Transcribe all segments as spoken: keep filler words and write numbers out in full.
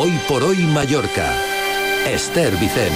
Hoy por hoy Mallorca. Esther Vicens.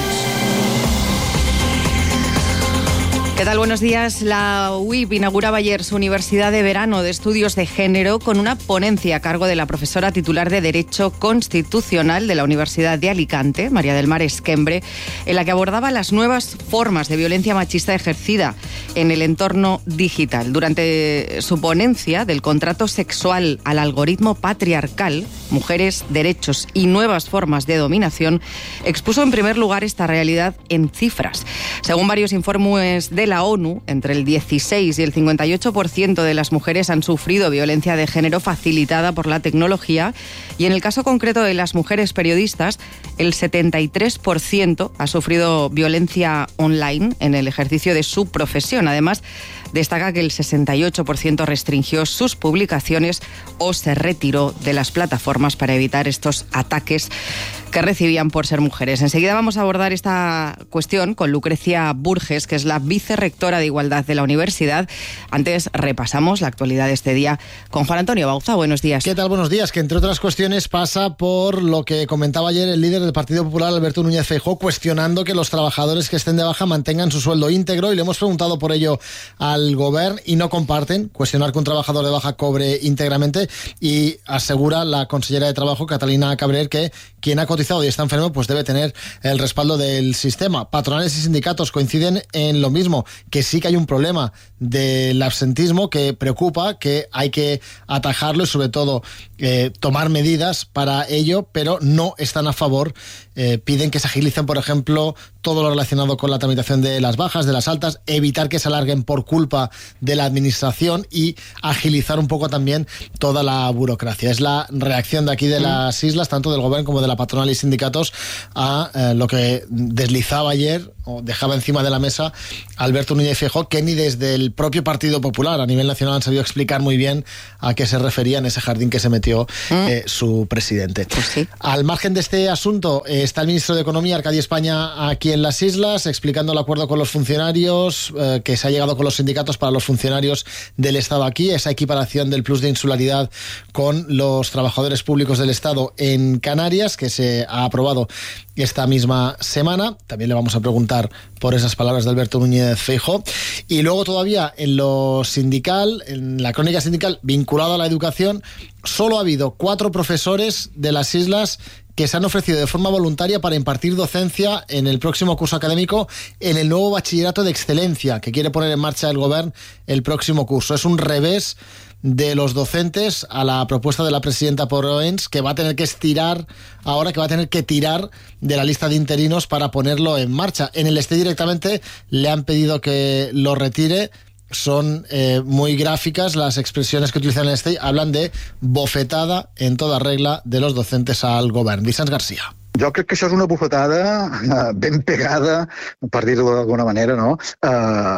¿Qué tal? Buenos días. La U I P inauguraba ayer su Universidad de Verano de Estudios de Género con una ponencia a cargo de la profesora titular de Derecho Constitucional de la Universidad de Alicante, María del Mar Esquembre, en la que abordaba las nuevas formas de violencia machista ejercida en el entorno digital. Durante su ponencia del contrato sexual al algoritmo patriarcal, mujeres, derechos y nuevas formas de dominación, expuso en primer lugar esta realidad en cifras. Según varios informes de la ONU, entre el dieciséis y el cincuenta y ocho por ciento de las mujeres han sufrido violencia de género facilitada por la tecnología y en el caso concreto de las mujeres periodistas, el setenta y tres por ciento ha sufrido violencia online en el ejercicio de su profesión. Además, destaca que el sesenta y ocho por ciento restringió sus publicaciones o se retiró de las plataformas para evitar estos ataques que recibían por ser mujeres. Enseguida vamos a abordar esta cuestión con Lucrecia Burges, que es la vicerrectora de Igualdad de la Universidad. Antes repasamos la actualidad de este día con Juan Antonio Bauza. Buenos días. ¿Qué tal? Buenos días. Que entre otras cuestiones pasa por lo que comentaba ayer el líder del Partido Popular, Alberto Núñez Feijóo, cuestionando que los trabajadores que estén de baja mantengan su sueldo íntegro, y le hemos preguntado por ello al Govern y no comparten cuestionar que un trabajador de baja cobre íntegramente, y asegura la consellera de Trabajo, Catalina Cabrer, que quien ha cotizado y está enfermo pues debe tener el respaldo del sistema. Patronales y sindicatos coinciden en lo mismo, que sí que hay un problema del absentismo que preocupa, que hay que atajarlo y sobre todo eh, tomar medidas para ello, pero no están a favor. Eh, piden que se agilicen, por ejemplo, todo lo relacionado con la tramitación de las bajas, de las altas, evitar que se alarguen por culpa de la administración y agilizar un poco también toda la burocracia. Es la reacción de aquí de las islas, tanto del Gobierno como de la patronal y sindicatos, a eh, lo que deslizaba ayer o dejaba encima de la mesa Alberto Núñez Feijóo, que ni desde el propio Partido Popular a nivel nacional han sabido explicar muy bien a qué se refería en ese jardín que se metió eh, su presidente. Pues sí. Al margen de este asunto, eh, está el ministro de Economía, Arcadi España, aquí en las islas, explicando el acuerdo con los funcionarios, eh, que se ha llegado con los sindicatos para los funcionarios del Estado aquí, esa equiparación del plus de insularidad con los trabajadores públicos del Estado en Canarias, que se ha aprobado esta misma semana. También le vamos a preguntar por esas palabras de Alberto Núñez Feijóo. Y luego todavía en lo sindical, en la crónica sindical vinculada a la educación, solo ha habido cuatro profesores de las islas que se han ofrecido de forma voluntaria para impartir docencia en el próximo curso académico en el nuevo bachillerato de excelencia que quiere poner en marcha el Govern el próximo curso. Es un revés de los docentes a la propuesta de la presidenta Poroens, que va a tener que estirar ahora, que va a tener que tirar de la lista de interinos para ponerlo en marcha. En el Estado directamente le han pedido que lo retire. Son eh, muy gráficas las expresiones que utilizan en el Estado. Hablan de bofetada en toda regla de los docentes al Govern. Vicens García. Jo crec que això és una bufetada uh, ben pegada, per dir-ho d'alguna manera, no? uh,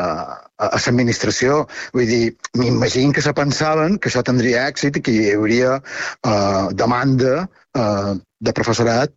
a l'administració. Vull dir, m'imagino que se pensaven que això tindria èxit i que hi hauria uh, demanda uh, de professorat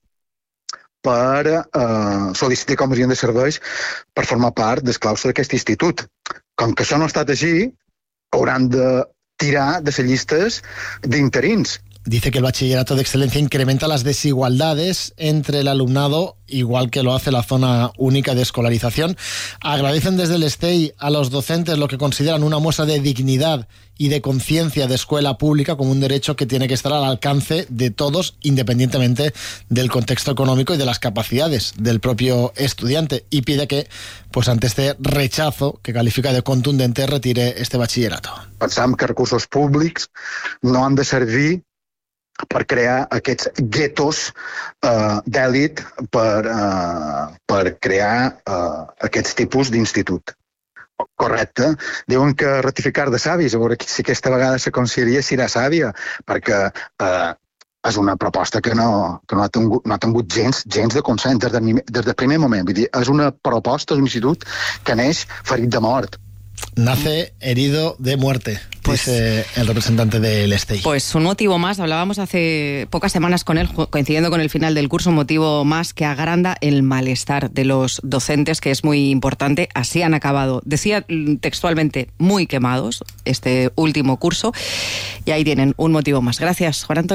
per uh, sol·licitar comissió de serveis per formar part del claustre d'aquest institut. Com que això no ha estat així, hauran de tirar de les llistes d'interins. Dice que el bachillerato de excelencia incrementa las desigualdades entre el alumnado, igual que lo hace la zona única de escolarización. Agradecen desde el Estei a los docentes lo que consideran una muestra de dignidad y de conciencia de escuela pública como un derecho que tiene que estar al alcance de todos, independientemente del contexto económico y de las capacidades del propio estudiante. Y pide que, pues ante este rechazo, que califica de contundente, retire este bachillerato. Pensam que recursos públics no han de servir per crear aquests guetos uh, d'èlit, per, uh, per crear uh, aquests tipus d'institut. Correcte. Diuen que ratificar de savis, a veure si aquesta vegada la conselleria serà sàvia, perquè uh, és una proposta que no, que no, ha, tingut, no ha tingut gens, gens de consens des del, des del primer moment. Vull dir, és una proposta, és un institut que neix ferit de mort. Nace herido de muerte, pues, dice el representante del Estei. Pues un motivo más, hablábamos hace pocas semanas con él, coincidiendo con el final del curso, un motivo más que agranda el malestar de los docentes, que es muy importante. Así han acabado, decía textualmente, muy quemados este último curso, y ahí tienen un motivo más. Gracias, Juan Antonio.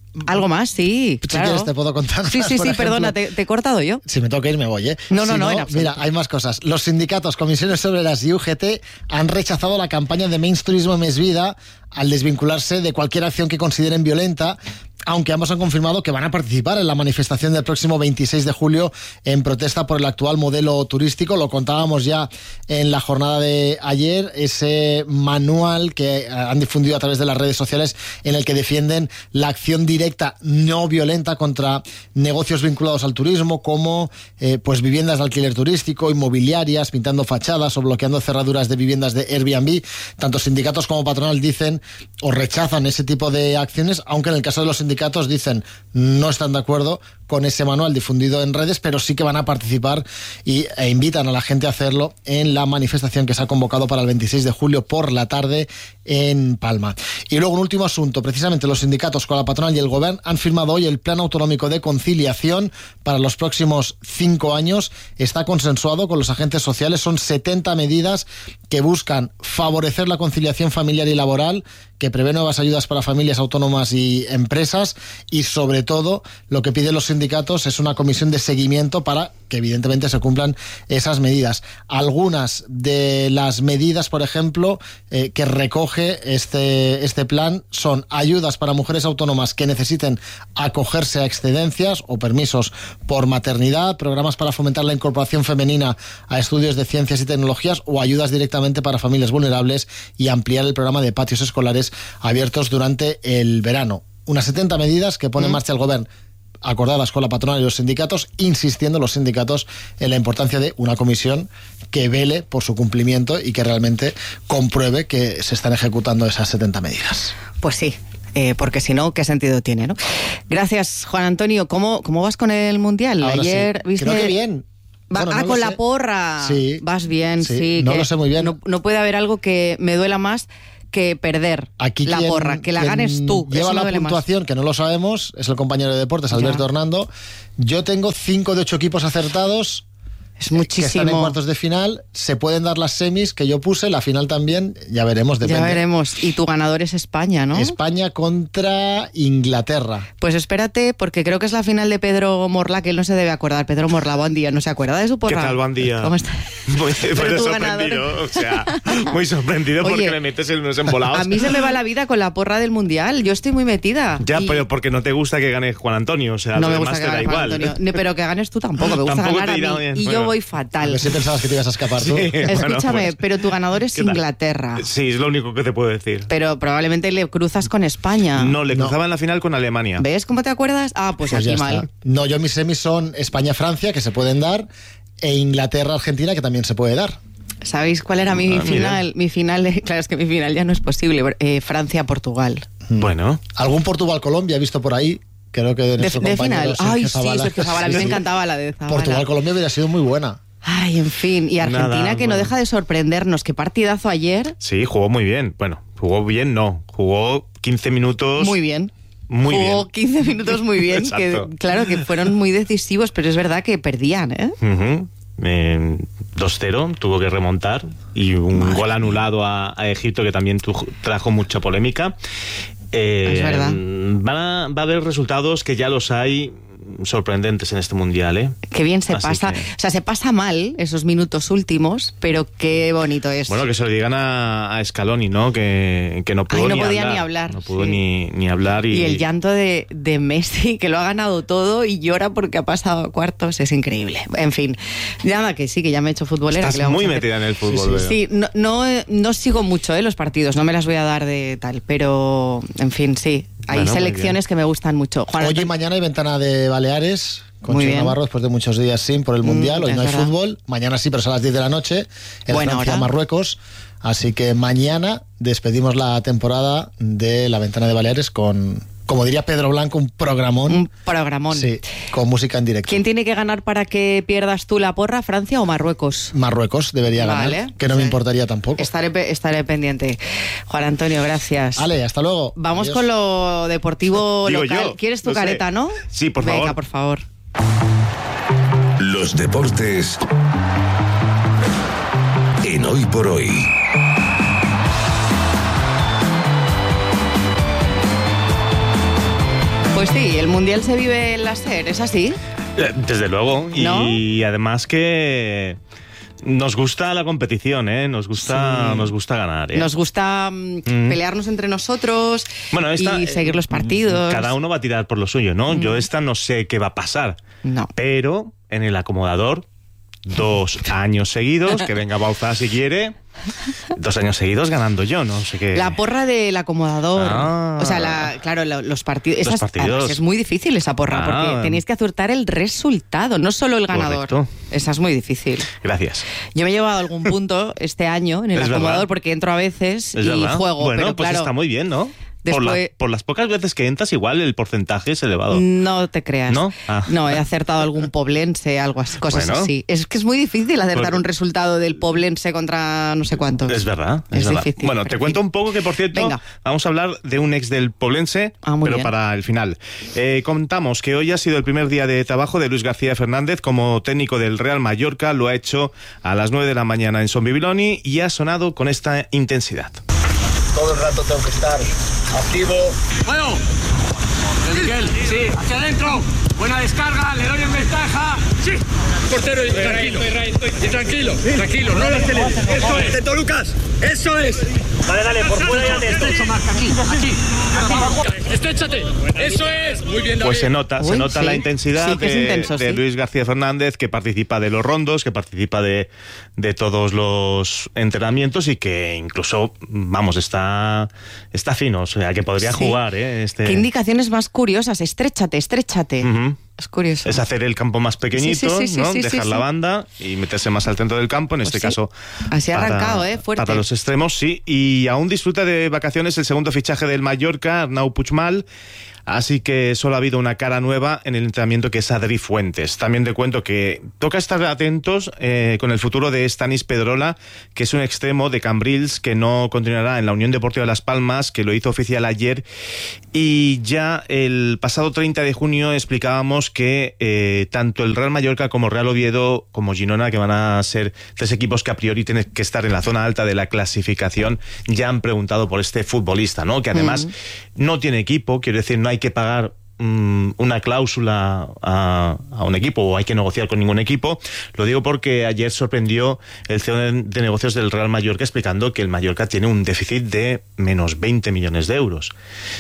Algo más, sí. Si claro. quieres te puedo contar. Sí, más, sí, por sí, ejemplo. perdona, te, te he cortado yo. Si me toca ir, me voy, ¿eh? No, no, si no, en absoluto. Mira, hay más cosas. Los sindicatos, comisiones obreras y U G T han rechazado la campaña de Menys Turismo Més Vida al desvincularse de cualquier acción que consideren violenta, aunque ambos han confirmado que van a participar en la manifestación del próximo veintiséis de julio en protesta por el actual modelo turístico. Lo contábamos ya en la jornada de ayer, ese manual que han difundido a través de las redes sociales en el que defienden la acción directa no violenta contra negocios vinculados al turismo, como eh, pues viviendas de alquiler turístico, inmobiliarias, pintando fachadas o bloqueando cerraduras de viviendas de Airbnb. Tanto sindicatos como patronal dicen o rechazan ese tipo de acciones, aunque en el caso de los sindicatos dicen no están de acuerdo con ese manual difundido en redes, pero sí que van a participar y, e invitan a la gente a hacerlo en la manifestación que se ha convocado para el veintiséis de julio por la tarde en Palma. Y luego un último asunto, precisamente los sindicatos con la patronal y el gobierno han firmado hoy el Plan Autonómico de Conciliación para los próximos cinco años. Está consensuado con los agentes sociales, son setenta medidas que buscan favorecer la conciliación familiar y laboral, que prevé nuevas ayudas para familias autónomas y empresas, y sobre todo lo que piden los sindicatos es una comisión de seguimiento para que evidentemente se cumplan esas medidas. Algunas de las medidas, por ejemplo, eh, que recoge este, este plan son ayudas para mujeres autónomas que necesiten acogerse a excedencias o permisos por maternidad, programas para fomentar la incorporación femenina a estudios de ciencias y tecnologías o ayudas directamente para familias vulnerables, y ampliar el programa de patios escolares abiertos durante el verano. Unas setenta medidas que pone en marcha el gobierno, acordadas con la patronal y los sindicatos, insistiendo los sindicatos en la importancia de una comisión que vele por su cumplimiento y que realmente compruebe que se están ejecutando esas setenta medidas. Pues sí. Eh, porque si no, ¿qué sentido tiene, no? Gracias, Juan Antonio. ¿Cómo, cómo vas con el Mundial? Ahora Ayer sí. viste... Creo que bien. Va, Bueno, ah, no con lo la sé. porra. Sí. Vas bien, sí. Sí, no que lo sé muy bien. No, no puede haber algo que me duela más que perder Aquí la quien- porra, que la quien ganes tú. Lleva Eso me la duele más. puntuación, que no lo sabemos, es el compañero de deportes, Alberto Ya. Hernando. Yo tengo cinco de ocho equipos acertados. Es Que están en muchísimo. cuartos de final. Se pueden dar las semis que yo puse, la final también, ya veremos, depende. Ya veremos. Y tu ganador es España, ¿no? España contra Inglaterra. Pues espérate, porque creo que es la final de Pedro Morla, que él no se debe acordar. Pedro Morla, buen día, ¿no se acuerda de su porra? ¿Qué tal, buen día? ¿Cómo está? Muy, Pero muy tu sorprendido, ganador- o sea, muy sorprendido Oye, porque me metes en unos embolados. A mí se me va la vida con la porra del Mundial. Yo estoy muy metida. Ya, Y pero porque no te gusta que gane Juan Antonio, o sea, no lo me demás gusta que te da gane Juan igual. Antonio. Ni- Pero que ganes tú tampoco. Me gusta Tampoco ganar te a irá mí. bien, Y yo bueno. voy A fatal. ver si pensabas que te ibas a escapar tú. Sí, bueno, Escúchame, pues, pero tu ganador es ¿qué tal? Inglaterra. Sí, es lo único que te puedo decir. Pero probablemente le cruzas con España. No, le No. cruzaba en la final con Alemania. ¿Ves cómo te acuerdas? Ah, pues, Pues ya aquí está. mal. No, yo mis semis son España-Francia, que se pueden dar, e Inglaterra-Argentina, que también se puede dar. ¿Sabéis cuál era mi Ah, mira. final? Mi final, eh, claro, es que mi final ya no es posible. Eh, Francia-Portugal. Bueno, Algún Portugal-Colombia he visto por ahí. Creo que de De, nuestro de compañero final. Sergio Ay, sí, Zabala. Sergio Zabala. A mí Sí, me sí. encantaba la de Zabala. Portugal-Colombia hubiera sido muy buena. Ay, en fin. Y Argentina, Nada, que no bueno. deja de sorprendernos. Qué partidazo ayer. sí, jugó muy bien. Bueno, jugó bien, no. Jugó quince minutos. Muy bien. Muy Jugó bien. quince minutos muy bien. que, Exacto. claro, que fueron muy decisivos, pero es verdad que perdían, ¿eh? Ujú. Eh, dos cero, tuvo que remontar, y un Madre gol anulado a, a Egipto, que también tu- trajo mucha polémica. Eh, Es verdad. Van a, va a haber resultados que ya los hay sorprendentes en este mundial, ¿eh? Qué bien se Así pasa. que- O sea, se pasa mal esos minutos últimos, pero qué bonito es. Bueno, que se lo digan a, a Scaloni, ¿no? Que, que no pudo Ay, no ni, podía hablar, ni hablar, No pudo sí. ni, ni hablar. Y, Y el llanto de, de Messi, que lo ha ganado todo y llora porque ha pasado a cuartos, es increíble. En fin, nada, que sí, que ya me he hecho futbolera. Estás que le vamos muy a hacer. metida en el fútbol, veo. Sí, no, no, no sigo mucho eh, los partidos, no me las voy a dar de tal, pero en fin, sí, hay Bueno, muy selecciones que me gustan mucho. Juan Hoy y Antonio- mañana hay ventana de Baleares con Muy Chus bien. Navarro después de muchos días sin por el Mm, Mundial. Hoy es no hay verdad. fútbol. Mañana sí, pero es a las diez de la noche en Buena hora. Francia-Marruecos. Así que mañana despedimos la temporada de la ventana de Baleares con, como diría Pedro Blanco, un programón. un programón. Sí, con música en directo. ¿Quién tiene que ganar para que pierdas tú la porra, Francia o Marruecos? Marruecos debería Vale, ganar, que no me sí. importaría tampoco. Estaré, pe- estaré pendiente. Juan Antonio, gracias. Ale, hasta luego. Vamos Adiós. con lo deportivo Digo local. yo, ¿Quieres tu no sé. careta, no? Sí, por Venga, favor. por favor. Los deportes en Hoy por Hoy. Pues sí, el Mundial se vive en la SER, ¿es así? Desde luego, ¿No? y además que nos gusta la competición, ¿eh? Nos gusta, Sí. nos gusta ganar, ¿eh? Nos gusta mm, Mm. pelearnos entre nosotros Bueno, esta, y seguir los eh, partidos. Cada uno va a tirar por lo suyo, ¿no? Yo esta no sé qué va a pasar. No. Pero en el acomodador, dos años seguidos, que venga Bauza si quiere, dos años seguidos ganando yo, no sé qué. La porra del acomodador. Ah. O sea, la, claro, lo- los partidos. Los esas- partidos. además, es muy difícil esa porra, Ah. porque tenéis que acertar el resultado, no solo el ganador. Correcto. Esa es muy difícil. Gracias. Yo me he llevado algún punto este año en el Es acomodador verdad. porque entro a veces Es y verdad. juego. Bueno, pero pues claro, está muy bien, ¿no? Por, la- Después- por las pocas veces que entras, igual el porcentaje es elevado. No te creas. ¿No? Ah. No, he acertado algún poblense, algo así, cosas Bueno. así. Es que es muy difícil acertar Pues- un resultado del poblense contra no sé cuántos. Es verdad, es, Es verdad. difícil, Bueno, pero te en cuento fin. un poco que, por cierto, Venga. vamos a hablar de un ex del Poblense, Ah, muy pero bien. para el final. Eh, contamos que hoy ha sido el primer día de trabajo de Luis García Fernández como técnico del Real Mallorca. Lo ha hecho a las nueve de la mañana en Son Bibiloni y ha sonado con esta intensidad. Todo el rato tengo que estar activo. Bueno, Miguel, sí, hacia adentro. Buena descarga, le doy en ventaja. Sí, portero y tranquilo. Y tranquilo, tranquilo, no lo aceleres. Eso es, Teto Lucas, eso es. Dale, dale, por fuera y adentro. Estrecho, marca, aquí, aquí. aquí. Estréchate, eso es. Muy bien, David. Pues se nota, se Uy, nota sí. la intensidad Sí, que es de, intenso, de sí. Luis García Fernández, que participa de los rondos, que participa de, de todos los entrenamientos y que incluso, vamos, está, está fino, o sea, que podría Sí. jugar, ¿eh? Este... Qué indicaciones más curiosas. Estréchate, estréchate. Ujú. Es curioso. Es hacer el campo más pequeñito, Sí, sí, sí, ¿no? sí, sí, Dejar sí, la sí. banda y meterse más al centro del campo, en Pues este sí. caso. Así ha para- arrancado, ¿eh? Fuerte. Para los extremos, sí. Y aún disfruta de vacaciones el segundo fichaje del Mallorca, Arnau Puigmal. Así que solo ha habido una cara nueva en el entrenamiento, que es Adri Fuentes. También te cuento que toca estar atentos eh, con el futuro de Stanis Pedrola, que es un extremo de Cambrils que no continuará en la Unión Deportiva de Las Palmas, que lo hizo oficial ayer. Y ya el pasado treinta de junio explicábamos que eh, tanto el Real Mallorca como Real Oviedo como Girona, que van a ser tres equipos que a priori tienen que estar en la zona alta de la clasificación, ya han preguntado por este futbolista, ¿no? Que además Mm. no tiene equipo, quiero decir, no hay que pagar mm, una cláusula a, a un equipo o hay que negociar con ningún equipo. Lo digo porque ayer sorprendió el C E O de, de negocios del Real Mallorca explicando que el Mallorca tiene un déficit de menos veinte millones de euros.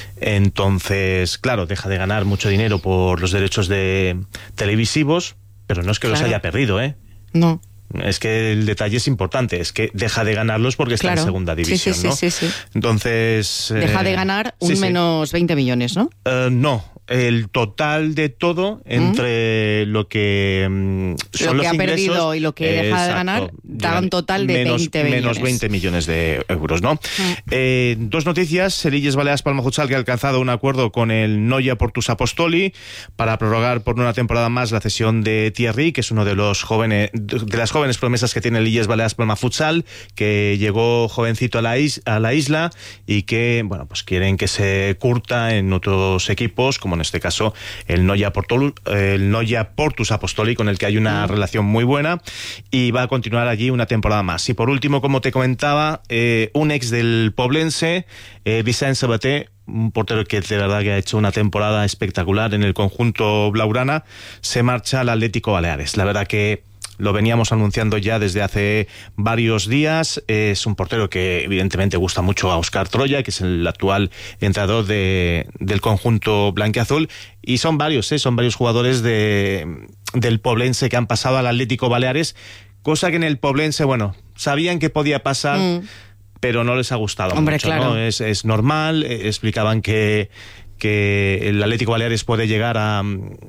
Entonces, claro, deja de ganar mucho dinero por los derechos de televisivos, pero no es que los Claro. haya perdido, ¿eh? No. Es que el detalle es importante, es que deja de ganarlos porque está Claro. en segunda Sí, sí, división, sí, ¿no? sí, sí. Entonces... Deja eh, de ganar un sí, sí. menos veinte millones, ¿no? Eh, no, el total de todo entre lo que mm, son Lo los que ha ingresos, perdido y lo que deja de exacto, ganar, da un llegan total de menos, veinte menos millones. veinte millones de euros, ¿no? Eh, dos noticias: el Illes Balears Palma Futsal, que ha alcanzado un acuerdo con el Noia Portus Apostoli para prorrogar por una temporada más la cesión de Thierry, que es uno de los jóvenes, de las jóvenes promesas que tiene el Illes Balears Palma Futsal, que llegó jovencito a la, is, a la isla y que, bueno, pues quieren que se curta en otros equipos, como en este caso el Noia, Portol, el Noia Portus Apostoli, con el que hay una mm. relación muy buena, y va a continuar allí una temporada más. Y por último, como te comentaba, eh, un ex del Poblense, eh, Vicent Sabater, un portero que de verdad que ha hecho una temporada espectacular en el conjunto blaugrana, se marcha al Atlético Baleares. La verdad que lo veníamos anunciando ya desde hace varios días. Es un portero que evidentemente gusta mucho a Óscar Troya, que es el actual entrenador de, del conjunto blanquiazul. Y son varios, ¿eh? son varios jugadores de, del Poblense que han pasado al Atlético Baleares, cosa que en el Poblense, bueno, sabían que podía pasar, mm. pero no les ha gustado Hombre, mucho, claro. ¿no? Es, es normal. Eh, explicaban que, que el Atlético Baleares puede llegar a...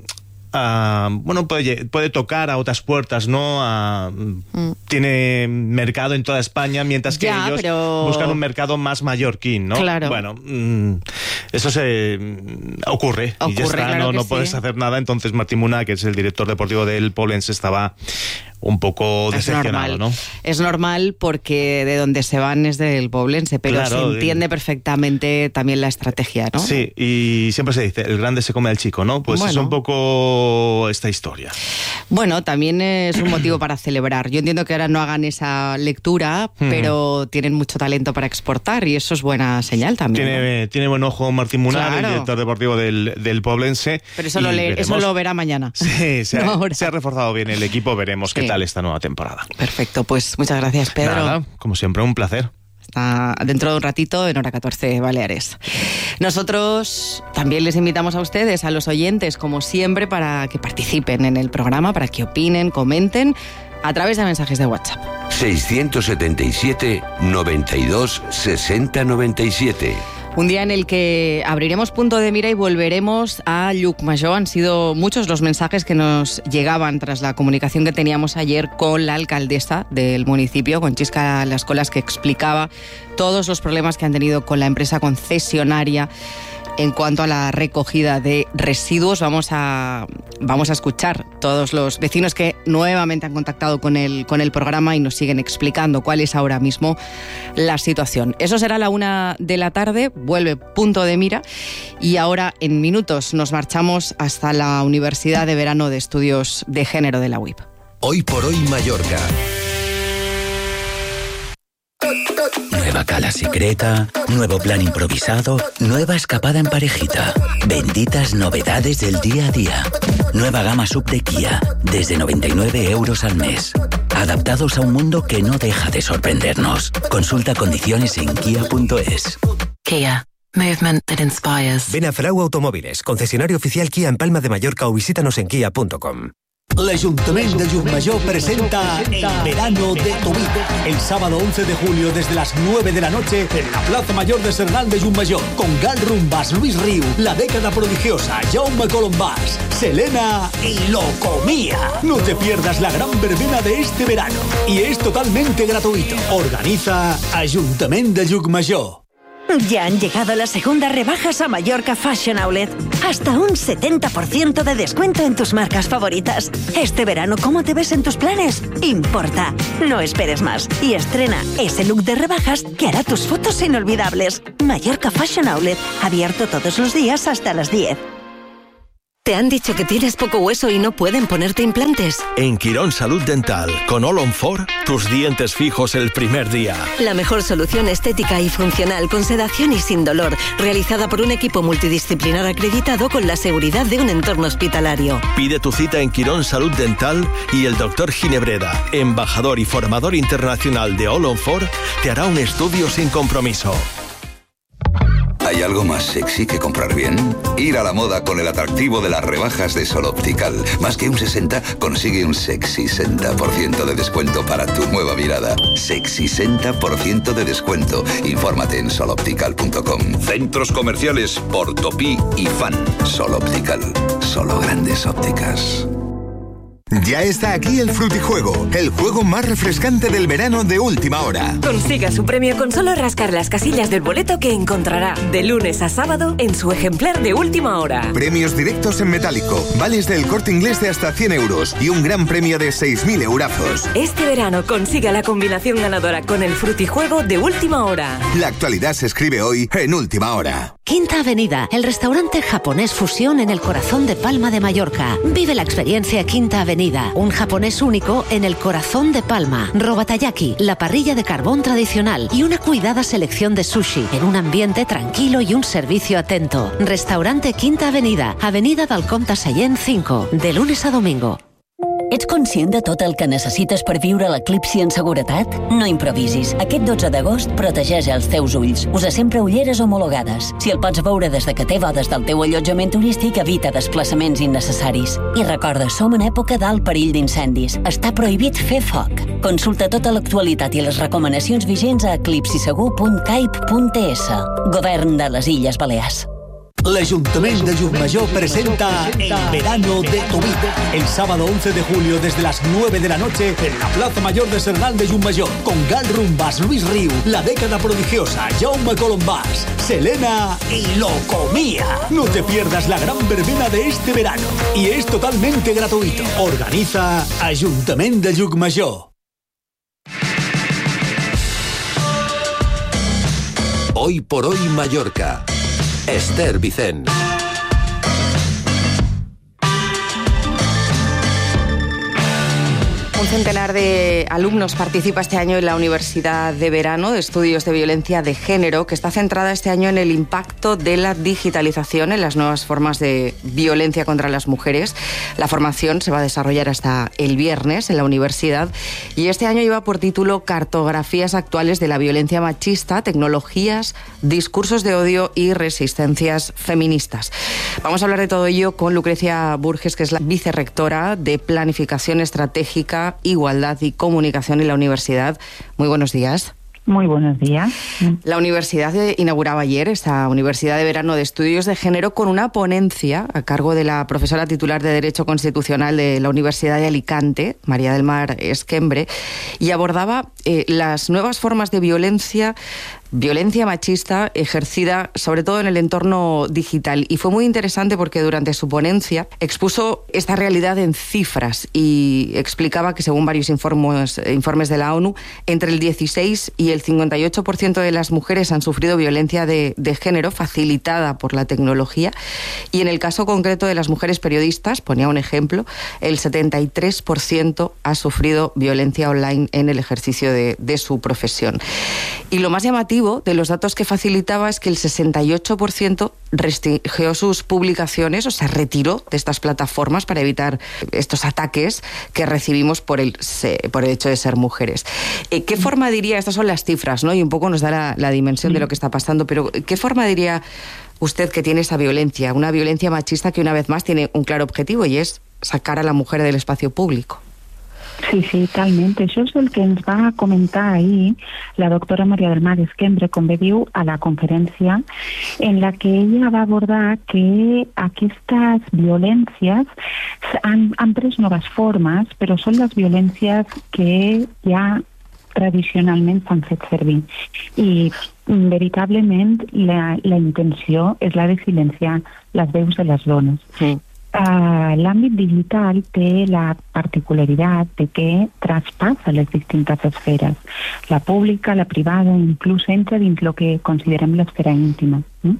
Uh, bueno, puede, puede tocar a otras puertas, ¿no? Uh, mm. Tiene mercado en toda España, mientras que ya, ellos pero... buscan un mercado más mallorquín, ¿no? Claro. Bueno, mm, eso se mm, ocurre, ocurre, y ya está, claro no, no sí. puedes hacer nada. Entonces Martín Muna, que es el director deportivo del Poblense, estaba un poco decepcionado, ¿no? Es normal porque de donde se van es del Poblense, pero claro, se entiende de... perfectamente también la estrategia, ¿no? Sí, y siempre se dice, el grande se come al chico, ¿no? Pues bueno, es un poco esta historia. Bueno, también es un motivo para celebrar. Yo entiendo que ahora no hagan esa lectura, mm. pero tienen mucho talento para exportar y eso es buena señal también. Tiene, ¿no? tiene buen ojo Martín Munar, claro, el director deportivo del, del Poblense. Pero eso lo, le, eso lo verá mañana. Sí, se ha, no se ha reforzado bien el equipo, veremos sí. qué tal esta nueva temporada. Perfecto, pues muchas gracias, Pedro. Nada, como siempre, un placer. Hasta dentro de un ratito en Hora catorce Baleares. Nosotros también les invitamos a ustedes, a los oyentes, como siempre, para que participen en el programa, para que opinen, comenten, a través de mensajes de WhatsApp. seiscientos setenta y siete, noventa y dos, sesenta, noventa y siete. Un día en el que abriremos punto de mira y volveremos a Llucmajor. Han sido muchos los mensajes que nos llegaban tras la comunicación que teníamos ayer con la alcaldesa del municipio, con Chisca Las Colas, que explicaba todos los problemas que han tenido con la empresa concesionaria en cuanto a la recogida de residuos. Vamos a, vamos a escuchar todos los vecinos que nuevamente han contactado con el, con el programa y nos siguen explicando cuál es ahora mismo la situación. Eso será a la una de la tarde, vuelve Punto de Mira, y ahora en minutos nos marchamos hasta la Universidad de Verano de Estudios de Género de la U I P. Hoy por hoy Mallorca. Nueva cala secreta, nuevo plan improvisado, nueva escapada en parejita. Benditas novedades del día a día. Nueva gama sub de Kia, desde noventa y nueve euros al mes. Adaptados a un mundo que no deja de sorprendernos. Consulta condiciones en kia punto es. Kia. Movement that inspires. Ven a Frau Automóviles, concesionario oficial Kia en Palma de Mallorca, o visítanos en kia punto com. L'Ajuntament de Llucmajor presenta El Verano de tu Vida. El sábado once de julio desde las nueve de la noche en la Plaza Mayor de Sernal de Llucmajor. Con Gal Rumbas, Luis Riu, La Década Prodigiosa, Jaume Colombás, Selena y Locomía. No te pierdas la gran verbena de este verano. Y es totalmente gratuito. Organiza Ajuntament de Llucmajor. Ya han llegado las segundas rebajas a Mallorca Fashion Outlet. Hasta un setenta por ciento de descuento en tus marcas favoritas. Este verano, ¿cómo te ves en tus planes? Importa. No esperes más y estrena ese look de rebajas que hará tus fotos inolvidables. Mallorca Fashion Outlet, abierto todos los días hasta las diez. ¿Te han dicho que tienes poco hueso y no pueden ponerte implantes? En Quirón Salud Dental, con All on Four, tus dientes fijos el primer día. La mejor solución estética y funcional, con sedación y sin dolor, realizada por un equipo multidisciplinar acreditado con la seguridad de un entorno hospitalario. Pide tu cita en Quirón Salud Dental y el doctor Ginebreda, embajador y formador internacional de All on Four, te hará un estudio sin compromiso. ¿Hay algo más sexy que comprar bien? Ir a la moda con el atractivo de las rebajas de Sol Optical. Más que un sesenta, consigue un sexy sesenta por ciento de descuento para tu nueva mirada. Sexy sesenta por ciento de descuento. Infórmate en sol optical punto com. Centros comerciales Portopí y Fan. Sol Optical. Solo grandes ópticas. Ya está aquí el Frutijuego, el juego más refrescante del verano de última hora. Consiga su premio con solo rascar las casillas del boleto que encontrará de lunes a sábado en su ejemplar de última hora. Premios directos en metálico, vales del Corte Inglés de hasta cien euros y un gran premio de seis mil eurazos. Este verano consiga la combinación ganadora con el Frutijuego de última hora. La actualidad se escribe hoy en última hora. Quinta Avenida, el restaurante japonés fusión en el corazón de Palma de Mallorca. Vive la experiencia Quinta Avenida. Un japonés único en el corazón de Palma. Robatayaki, la parrilla de carbón tradicional y una cuidada selección de sushi en un ambiente tranquilo y un servicio atento. Restaurante Quinta Avenida, Avenida del Comte Sallent cinco, de lunes a domingo. Ets conscient de tot el que necessites per viure l'eclipsi en seguretat? No improvisis. Aquest dotze d'agost protegeix els teus ulls. Usa sempre ulleres homologades. Si el pots veure des de que té bodes del teu allotjament turístic, evita desplaçaments innecessaris. I recorda, som en època d'alt perill d'incendis. Està prohibit fer foc. Consulta tota l'actualitat i les recomanacions vigents a eclipsisegur punt caip punt es. Govern de les Illes Balears. L'Ajuntament de Llucmajor presenta El Verano de tu Vida. El sábado once de julio desde las nueve de la noche en la Plaza Mayor de Sernal de Llucmajor. Con Gal Rumbas, Luis Riu, La Década Prodigiosa, Jaume Colombás, Selena y Locomía. No te pierdas la gran verbena de este verano. Y es totalmente gratuito. Organiza Ajuntament de Llucmajor. Hoy por hoy Mallorca. Esther Vicent. Un centenar de alumnos participa este año en la Universidad de Verano de Estudios de Violencia de Género, que está centrada este año en el impacto de la digitalización en las nuevas formas de violencia contra las mujeres. La formación se va a desarrollar hasta el viernes en la universidad y este año lleva por título Cartografías actuales de la violencia machista, tecnologías, discursos de odio y resistencias feministas. Vamos a hablar de todo ello con Lucrecia Burges, que es la vicerrectora de Planificación Estratégica, Igualdad y Comunicación en la universidad. Muy buenos días. Muy buenos días. La universidad inauguraba ayer esta Universidad de Verano de Estudios de Género con una ponencia a cargo de la profesora titular de Derecho Constitucional de la Universidad de Alicante, María del Mar Esquembre, y abordaba eh, las nuevas formas de violencia Violencia machista ejercida sobre todo en el entorno digital. Y fue muy interesante porque durante su ponencia expuso esta realidad en cifras y explicaba que según varios informes, informes de la ONU, entre el dieciséis y el cincuenta y ocho por ciento de las mujeres han sufrido violencia de, de género facilitada por la tecnología. Y en el caso concreto de las mujeres periodistas, ponía un ejemplo, el setenta y tres por ciento ha sufrido violencia online en el ejercicio de, de su profesión. Y lo más llamativo de los datos que facilitaba es que el sesenta y ocho por ciento restringió sus publicaciones, o sea, retiró de estas plataformas para evitar estos ataques que recibimos por el, por el hecho de ser mujeres. ¿Qué forma diría, estas son las cifras, ¿no? Y un poco nos da la, la dimensión de lo que está pasando, pero ¿qué forma diría usted que tiene esa violencia, una violencia machista que una vez más tiene un claro objetivo y es sacar a la mujer del espacio público? Sí, sí, talment. Això és el que ens va comentar ahir la doctora Maria del Mar Esquembre, com bé diu, a la conferència, en la que ella va abordar que aquestes violències han, han pres noves formes, però són les violències que ja tradicionalment s'han fet servir. I veritablement la, la intenció és la de silenciar les veus de les dones. Sí. Uh, l'àmbit digital té la particularitat de que traspassa les distintes esferes. La pública, la privada, inclús entra dins el que considerem l'esfera íntima. No?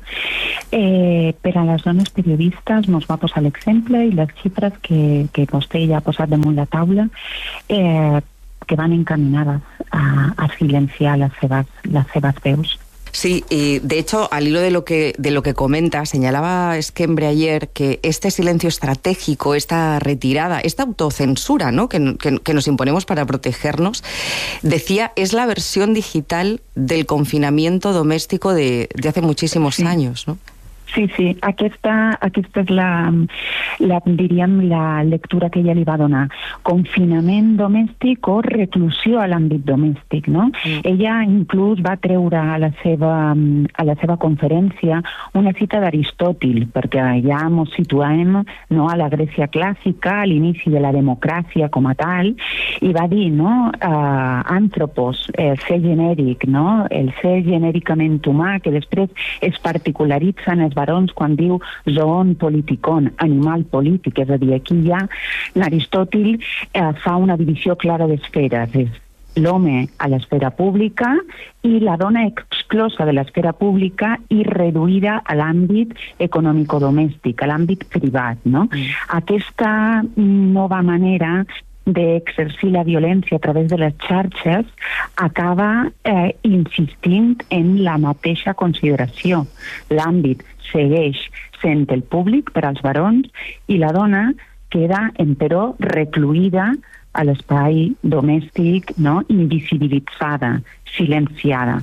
Eh, per a les dones periodistes ens va posar l'exemple i les xifres que, que vostè ja ha posat damunt la taula eh, que van encaminades a, a silenciar les seves, les seves veus. Sí, y de hecho, al hilo de lo que de lo que comenta, señalaba Esquembre ayer que este silencio estratégico, esta retirada, esta autocensura, ¿no?, que, que, que nos imponemos para protegernos, decía, es la versión digital del confinamiento doméstico de, de hace muchísimos sí. años, ¿no? Sí, sí, aquesta, aquesta és la, la, diríem, la lectura que ella li va donar. Confinament domèstic o reclusió a l'àmbit domèstic, no? Mm. Ella inclús va treure a la seva, a la seva conferència una cita d'Aristòtil, perquè ja ens situem, no, a la Grècia clàssica, a l'inici de la democràcia com a tal, i va dir, no, uh, àntropos, el ser genèric, no, el ser genèricament humà, que després es particularitza en els barons quan diu zoon politikon, animal polític, és a dir, aquí ja l'Aristòtil eh, fa una divisió clara d'esferes, és l'home a l'esfera pública i la dona exclosa de l'esfera pública i reduïda a l'àmbit econòmico-domèstic, a l'àmbit privat, no? Mm. Aquesta nova manera d'exercir la violència a través de les xarxes acaba eh, insistint en la mateixa consideració. L'àmbit segueix sent el públic per als barons i la dona queda, emperò, recluïda a l'espai domèstic, ¿no?, invisibilitzada, silenciada.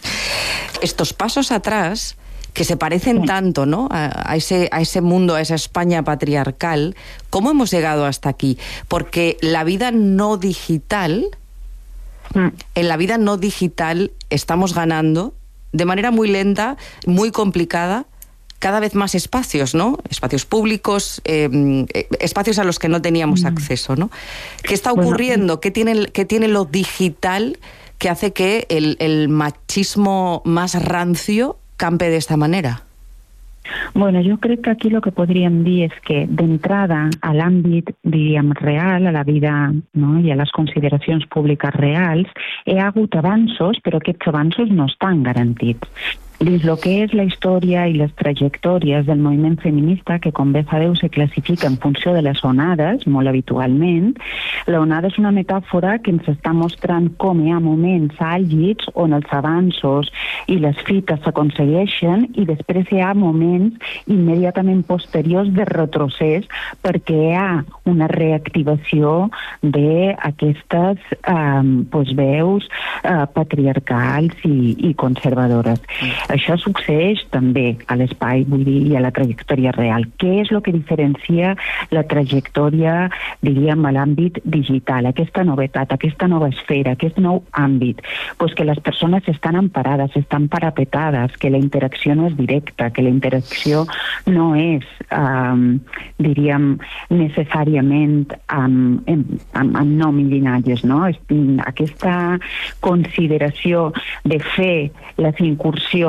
Estos pasos atrás que se parecen sí. tanto, ¿no?, a, a, ese, a ese mundo, a esa España patriarcal, ¿cómo hemos llegado hasta aquí? Porque la vida no digital, mm. en la vida no digital estamos ganando de manera muy lenta, muy complicada, cada vez más espacios, ¿no? Espacios públicos, eh, espacios a los que no teníamos mm. acceso, ¿no? ¿Qué está ocurriendo? Bueno, ¿Qué tiene, qué tiene lo digital que hace que el, el machismo más rancio campe de esta manera? Bueno, jo crec que aquí el que podríem dir és que d'entrada a l'àmbit, diríem, real, a la vida, no?, i a les consideracions públiques reals, hi ha hagut avanços, però aquests avanços no estan garantits. Dins el que és la història i les trajectòries del moviment feminista, que com bé sabeu se classifica en funció de les onades, molt habitualment, la onada és una metàfora que ens està mostrant com hi ha moments àlgids on els avanços i les fites s'aconsegueixen i després hi ha moments immediatament posteriors de retrocés perquè hi ha una reactivació d'aquestes eh, pues, veus eh, patriarcals i, i conservadores. Això succeeix també a l'espai, vull dir, i a la trajectòria real. Què és el que diferencia la trajectòria, diríem, a l'àmbit digital, aquesta novetat, aquesta nova esfera, aquest nou àmbit? Pues que les persones estan emparades, estan parapetades, que la interacció no és directa, que la interacció no és, um, diríem, necessàriament amb, amb, amb, amb nom i llinatges, no? Aquesta consideració de fer les incursions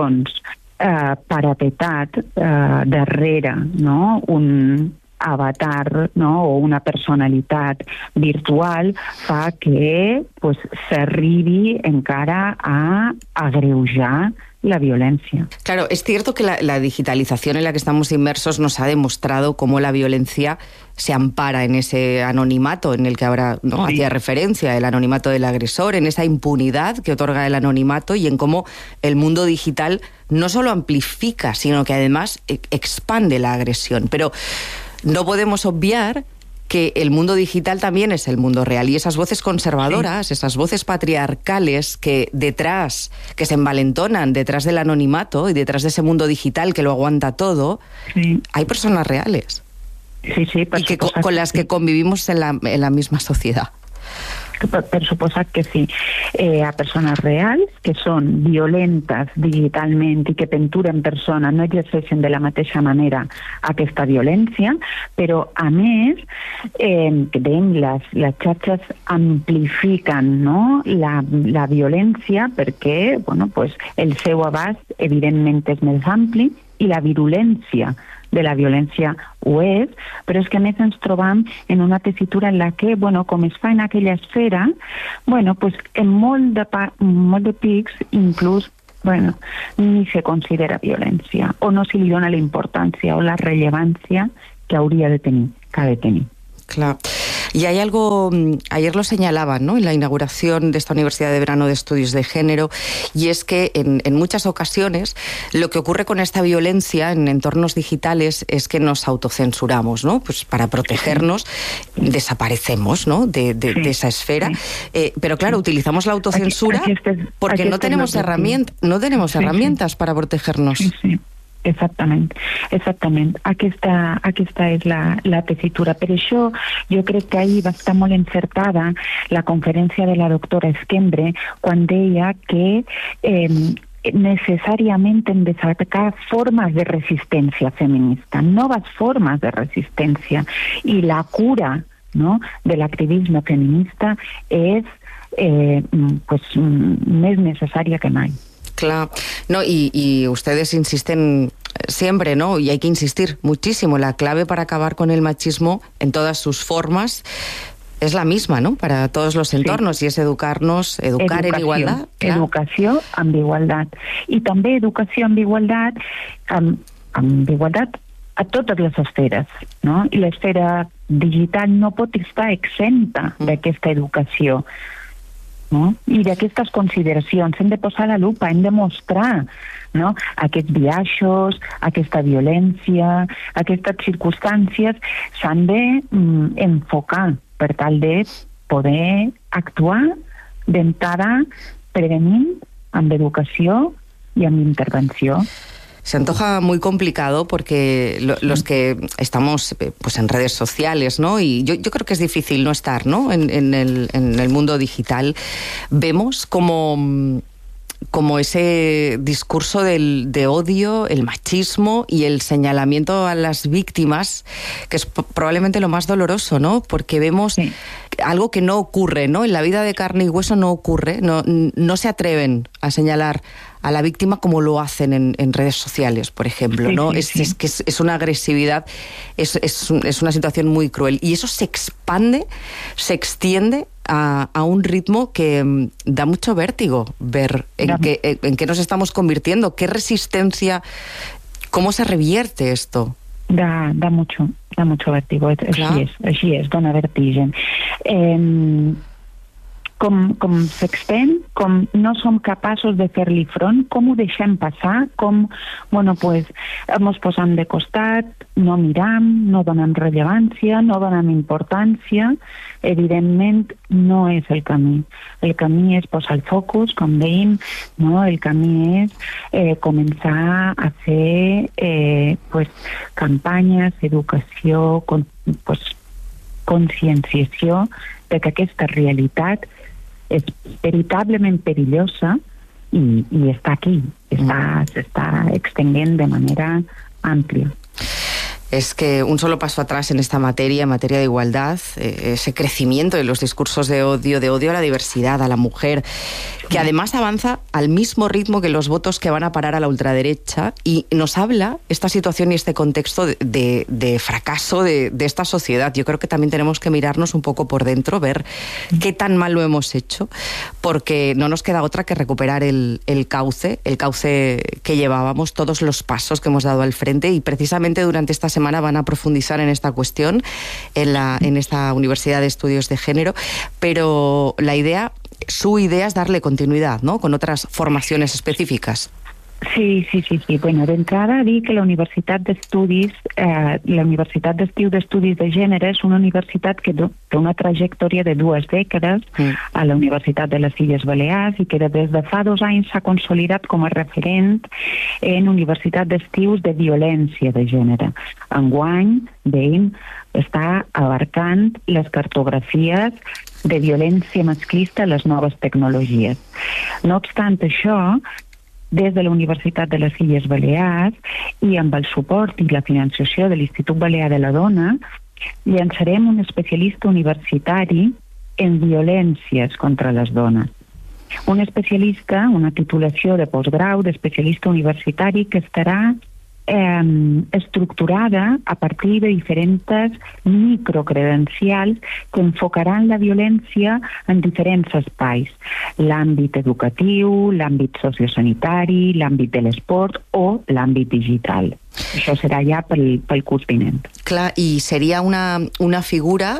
Eh, parapetat eh, darrere, no?, un avatar, no?, o una personalitat virtual fa que pues, s'arribi encara a agreujar la violencia. Claro, es cierto que la, la digitalización en la que estamos inmersos nos ha demostrado cómo la violencia se ampara en ese anonimato en el que ahora, ¿no?, sí. hacía referencia, el anonimato del agresor, en esa impunidad que otorga el anonimato y en cómo el mundo digital no solo amplifica, sino que además expande la agresión. Pero no podemos obviar que el mundo digital también es el mundo real y esas voces conservadoras, sí. esas voces patriarcales que detrás, que se envalentonan detrás del anonimato y detrás de ese mundo digital que lo aguanta todo, sí. hay personas reales. Sí, sí, y que, con, con las que convivimos en la, en la misma sociedad. Per, per suposat que sí. Eh, a persones reals que són violentes digitalment i que penturen persona, no exerceixen de la mateixa manera aquesta violència, però a més eh, que dèiem, les, les xarxes amplifiquen, no?, la, la violència perquè bueno, pues, el seu abast evidentment és més ampli i la virulència de la violència ho és, però és que a més ens trobam en una tessitura en la que, bueno, com es fa en aquella esfera, bueno, pues en molt de, pa, molt de pics, inclús, bueno, ni se considera violència, o no se li dona la importància o la rellevància que hauria de tenir, que ha de tenir. Claro. Y hay algo, ayer lo señalaban, ¿no?, en la inauguración de esta Universidad de Verano de Estudios de Género, y es que en, en muchas ocasiones lo que ocurre con esta violencia en entornos digitales es que nos autocensuramos, ¿no? Pues para protegernos desaparecemos, ¿no?, de, de, sí, de esa esfera. Sí. Eh, pero claro, utilizamos la autocensura aquí, aquí este, porque aquí no tenemos, herramienta, no tenemos sí, herramientas sí. para protegernos. Sí, sí. Exactament, exactament. Aquesta, aquesta és la, la tessitura. Per això jo crec que ahir va estar molt encertada la conferència de la doctora Esquembre quan deia que eh, necessàriament hem de cercar formes de resistència feminista, noves formes de resistència, i la cura, no?, de l'activisme feminista és eh, pues, més necessària que mai. Claro, no, y, y ustedes insisten siempre, ¿no? Y hay que insistir muchísimo. La clave para acabar con el machismo en todas sus formas es la misma, ¿no?, para todos los entornos, sí. y es educarnos, educar educació, en igualdad. Clar. Educació amb igualtat. I també educació amb igualtat, amb, amb igualtat a totes les esferes, no? I l'esfera digital no pot estar exenta mm. d'aquesta educació. No? I d'aquestes consideracions hem de posar la lupa, hem de mostrar, no?, aquests biaixos, aquesta violència, aquestes circumstàncies s'han de mm, enfocar per tal de poder actuar d'entrada prevenint amb educació i amb intervenció. Se antoja muy complicado porque lo, los que estamos pues en redes sociales, ¿no?, y yo, yo creo que es difícil no estar, ¿no?, en, en, el, en el mundo digital, vemos como como ese discurso del, de odio, el machismo y el señalamiento a las víctimas, que es probablemente lo más doloroso, ¿no? Porque vemos sí. algo que no ocurre, ¿no? En la vida de carne y hueso no ocurre, no, no se atreven a señalar a la víctima como lo hacen en, en redes sociales, por ejemplo, ¿no? Sí, sí, es, sí. es que es, es una agresividad, es, es, es una situación muy cruel. Y eso se expande, se extiende a, a un ritmo que um, da mucho vértigo ver en qué, en, en qué nos estamos convirtiendo, qué resistencia, cómo se revierte esto. Da, da mucho, da mucho vértigo, així és, així és, dona vertigen. Eh, com, com s'extén, com no som capaços de fer-li front, com ho deixem passar, com, bueno, pues, ens posam de costat, no miram, no donem rellevància, no donem importància, evidentment no és el camí. El camí és posar el focus, com dèiem, no? El camí és eh, començar a fer eh, pues, campanyes, educació, con, pues, conscienciació de que aquesta realitat és veritablement perillosa i, i està aquí, està, s'està extendiendo de manera àmplia. Es que un solo paso atrás en esta materia, en materia de igualdad, eh, ese crecimiento de los discursos de odio, de odio a la diversidad, a la mujer, que además avanza al mismo ritmo que los votos que van a parar a la ultraderecha, y nos habla esta situación y este contexto de, de, de fracaso de, de esta sociedad. Yo creo que también tenemos que mirarnos un poco por dentro, ver qué tan mal lo hemos hecho, porque no nos queda otra que recuperar el, el cauce, el cauce que llevábamos, todos los pasos que hemos dado al frente, y precisamente durante esta semana van a profundizar en esta cuestión en, la, en esta Universidad de Estudios de Género, pero la idea, su idea es darle continuidad, ¿no?, con otras formaciones específicas. Sí, sí, sí, sí. Bueno, d'entrada dir que la Universitat d'Estudis, eh, la Universitat d'Estiu d'Estudis de Gènere és una universitat que té una trajectòria de dues dècades mm. a la Universitat de les Illes Balears i que des de fa dos anys s'ha consolidat com a referent en Universitat d'Estius de Violència de Gènere. Enguany, dèiem, està abarcant les cartografies de violència masclista a les noves tecnologies. No obstant això, des de la Universitat de les Illes Balears i amb el suport i la financiació de l'Institut Balear de la Dona, llançarem un especialista universitari en violències contra les dones. Un especialista, una titulació de postgrau d'especialista universitari que estarà eh, estructurada a partir de diferents microcredencials que enfocaran la violència en diferents espais. L'àmbit educatiu, l'àmbit sociosanitari, l'àmbit de l'esport o l'àmbit digital. Això serà ja pel, pel curs vinent. Clar, y sería una, una figura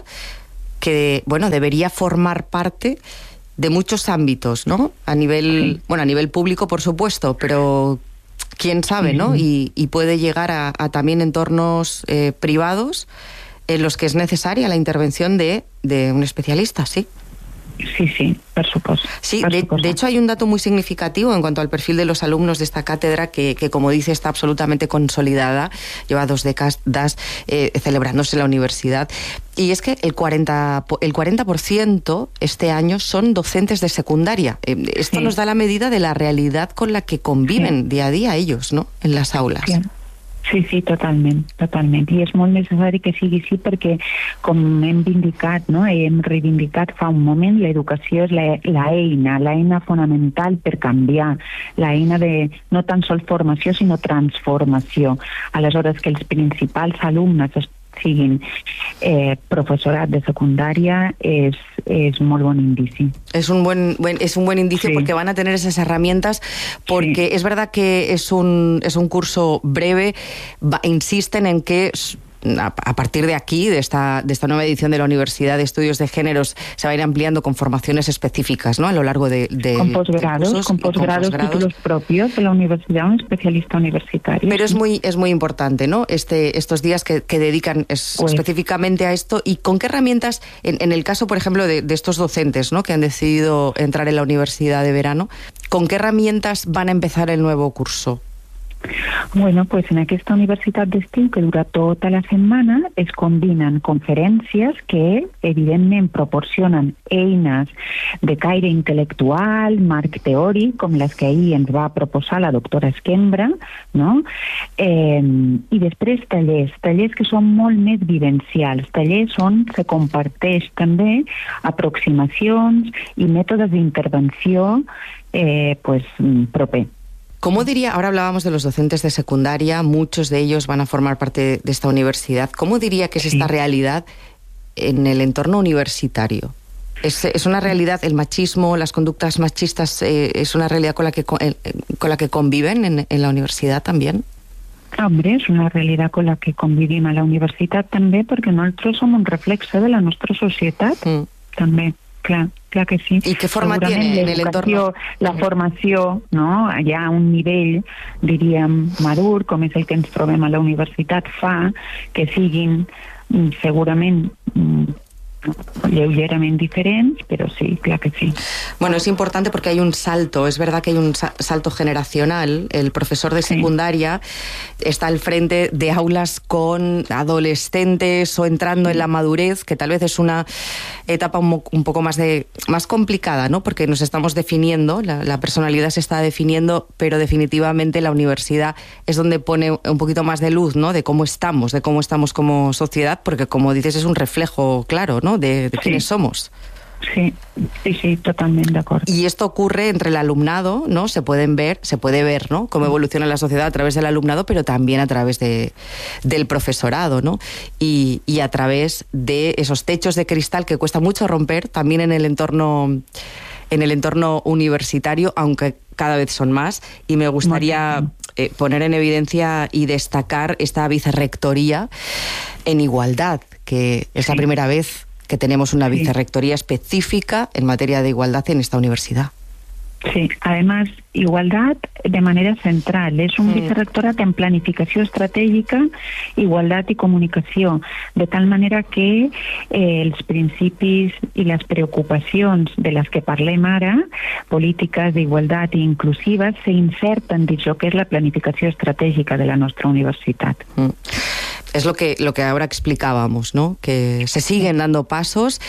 que, bueno, debería formar parte de muchos ámbitos, ¿no? A nivel, sí. bueno, a nivel público, por supuesto, pero quién sabe, ¿no? Y, y puede llegar a, a también entornos eh, privados en los que es necesaria la intervención de, de un especialista, ¿sí? Sí, sí, por supuesto. Sí, por de, supuesto. de hecho hay un dato muy significativo en cuanto al perfil de los alumnos de esta cátedra que, que como dice, está absolutamente consolidada, lleva dos décadas eh, celebrándose en la universidad, y es que el cuarenta, el cuarenta por ciento este año son docentes de secundaria. Eh, esto sí. nos da la medida de la realidad con la que conviven sí. día a día ellos, ¿no?, en las aulas. Sí. Sí, sí, totalment, totalment. I és molt necessari que sigui així perquè, com hem vindicat, no? hem reivindicat fa un moment, l'educació és l'eina, l'eina fonamental per canviar, l'eina de no tan sols formació, sinó transformació. Aleshores, que els principals alumnes siguin eh, profesorat de secundaria es, es muy buen indicio. Es un buen, buen, es un buen indicio sí. porque van a tener esas herramientas, porque sí. es verdad que es un, es un curso breve, va, insisten en que a partir de aquí, de esta, de esta nueva edición de la Universidad de Estudios de Géneros, se va a ir ampliando con formaciones específicas, ¿no?, a lo largo de, de con posgrados, de con posgrados, títulos propios de la universidad, un especialista universitario. Pero es muy, es muy importante, ¿no?, este, estos días que, que dedican es, pues, específicamente a esto. ¿Y con qué herramientas, en, en el caso, por ejemplo, de, de estos docentes, ¿no?, que han decidido entrar en la universidad de verano, con qué herramientas van a empezar el nuevo curso? Bueno, pues en aquesta universitat d'estiu, que dura tota la setmana, es combinen conferències que, evidentment, proporcionen eines de caire intel·lectual, marc teòric, com les que ahir ens va proposar la doctora Esquembra, no? Eh, I després tallers, tallers que són molt més vivencials, tallers on se comparteix també aproximacions i mètodes d'intervenció eh, pues, proper. ¿Cómo diría, ahora hablábamos de los docentes de secundaria, muchos de ellos van a formar parte de esta universidad, ¿cómo diría que es esta realidad en el entorno universitario? ¿Es, es una realidad, el machismo, las conductas machistas, eh, es una realidad con la que, con, con la que conviven en, en la universidad también? Hombre, és una realitat con la que convivim a la universitat també, perquè nosaltres som un reflexe de la nostra societat, mm. també. Clar, clar que sí. ¿Y qué forma tiene en el entorno? La formació, no? Hi ha un nivell, diríem, madur, com és el que ens trobem a la universitat, fa que siguin segurament lleugeramente diferentes, pero sí, claro que sí. Bueno, es importante porque hay un salto, es verdad que hay un salto generacional. El profesor de secundaria sí. está al frente de aulas con adolescentes o entrando en la madurez, que tal vez es una etapa un, un poco más de más complicada, ¿no? Porque nos estamos definiendo, la, la personalidad se está definiendo, pero definitivamente la universidad es donde pone un poquito más de luz, ¿no? De cómo estamos, de cómo estamos como sociedad, porque como dices es un reflejo claro, ¿no? De, de quiénes sí. somos. Sí, sí, sí, totalmente de acuerdo. Y esto ocurre entre el alumnado, ¿no? Se pueden ver, se puede ver, ¿no? Cómo evoluciona la sociedad a través del alumnado, pero también a través de, del profesorado, ¿no? Y, y a través de esos techos de cristal que cuesta mucho romper, también en el entorno, en el entorno universitario, aunque cada vez son más. Y me gustaría eh, poner en evidencia y destacar esta vicerrectoría en igualdad, que es sí. la primera vez que tenemos una vicerrectoría específica en materia de igualdad en esta universidad. Sí, además, igualdad de manera central. És un mm. vicerrectorat en planificació estratègica, igualtat i comunicació, de tal manera que eh, els principis i les preocupacions de les que parlem ara, polítiques d'igualtat i inclusives, s'inserten dins el que és la planificació estratègica de la nostra universitat. Mm. Es lo que, lo que ahora explicábamos, ¿no? Que se siguen dando pasos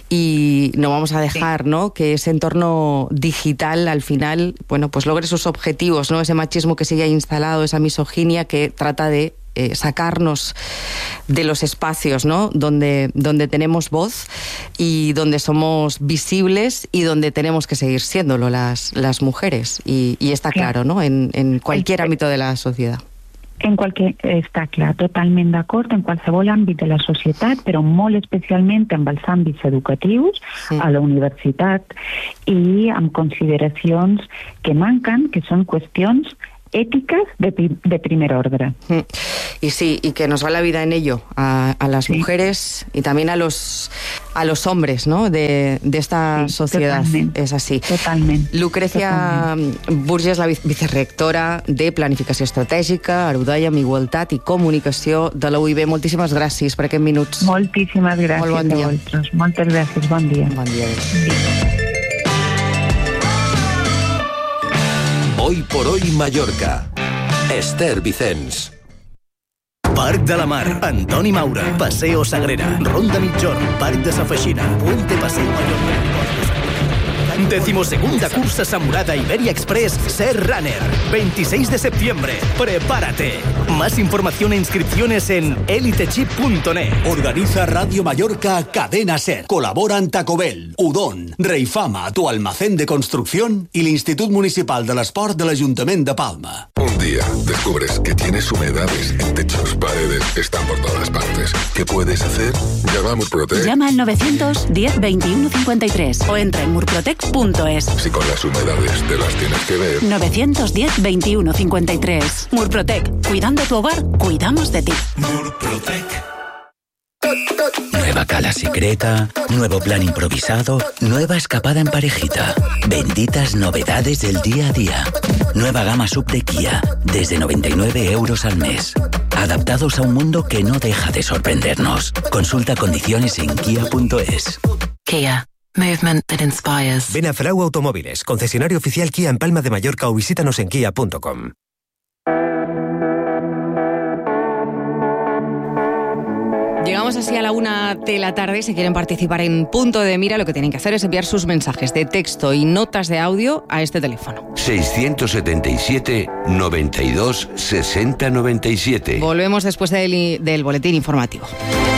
y no vamos a dejar, ¿no? Que ese entorno digital al final, bueno, pues logre sus objetivos, ¿no? Ese machismo que sigue ahí instalado, esa misoginia que trata de eh, sacarnos de los espacios, ¿no? Donde, donde tenemos voz y donde somos visibles y donde tenemos que seguir siéndolo las, las mujeres. Y, y está claro, ¿no? En, en cualquier ámbito de la sociedad. En qualque, està clar, totalment d'acord en qualsevol àmbit de la societat, però molt especialment en els àmbits educatius, sí. a la universitat, i amb consideracions que manquen, que són qüestions éticas de, de primer orden. Y sí, y que nos va la vida en ello, a, a las sí. mujeres y también a los a los hombres, ¿no? De, de esta sí, sociedad. Totalment. Es así. Totalmente. Lucrecia totalment. Burges, la vicerrectora de Planificació Estratègica, Arudai amb Igualtat i Comunicació de la U I B. Moltíssimes gràcies per aquests minuts. Moltíssimes gràcies Molt bon a vosaltres. Moltes gràcies. Bon dia. Bon dia. Hoy por hoy Mallorca. Esther Vicens. Parc de la Mar, Antoni Maura, Paseo Sagrera, Ronda Mitjorn, Parc de Sa Feixina, Puente Paseo Mallorca. Decimosegunda cursa Samurada Iberia Express Ser Runner. veintiséis de septiembre. Prepárate. Más información e inscripciones en elitechip punto net. Organiza Radio Mallorca Cadena Ser. Colaboran Taco Bell, Udon, Reifama, Tu Almacén de Construcción y el Instituto Municipal de l'Esport de l'Ajuntament de Palma. Un día descubres que tienes humedades en techos, paredes, están por todas partes. ¿Qué puedes hacer? Llama a Murprotec. Llama al novecientos diez veintiuno cincuenta y tres o entra en murprotec punto es. Si con las humedades te las tienes que ver. novecientos diez veintiuno cincuenta y tres. Murprotec. Cuidando tu hogar, cuidamos de ti. Murprotec. Nueva cala secreta, nuevo plan improvisado, nueva escapada en parejita. Benditas novedades del día a día. Nueva gama sub de Kia, desde noventa y nueve euros al mes. Adaptados a un mundo que no deja de sorprendernos. Consulta condiciones en kia punto es. Kia. Movement that inspires. Ven a Frau Automóviles, concesionario oficial Kia en Palma de Mallorca o visítanos en kia punto com. Llegamos así a la una de la tarde. Si quieren participar en Punto de Mira, lo que tienen que hacer es enviar sus mensajes de texto y notas de audio a este teléfono. seiscientos setenta y siete, noventa y dos, sesenta, noventa y siete. Volvemos después del, del boletín informativo.